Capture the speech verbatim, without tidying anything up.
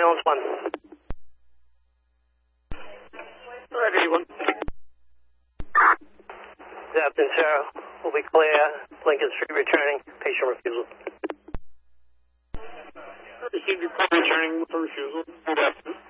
Surveillance one. Roger, one. Good afternoon, Sarah. Will be clear. Lincoln Street returning. Patient refusal. Received your call returning for refusal. Good afternoon.